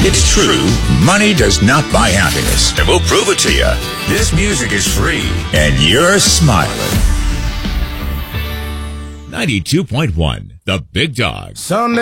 It's true, money does not buy happiness. And we'll prove it to you. This music is free, and you're smiling. 92.1, The Big Dog. Sunday.